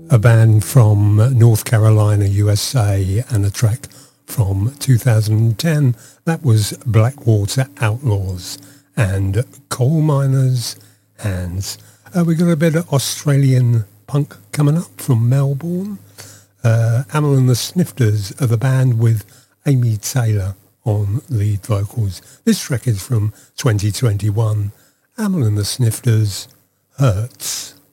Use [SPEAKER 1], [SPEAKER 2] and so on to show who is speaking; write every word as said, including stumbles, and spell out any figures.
[SPEAKER 1] a band from North Carolina, U S A, and a track from two thousand ten. That was Blackwater Outlaws and Coal Miners' Hands. Uh, we got a bit of Australian punk coming up from Melbourne. Uh, Amyl and the Snifters are the band with Amy Taylor on lead vocals. This track is from twenty twenty-one. Amyl and the Snifters, Hurts.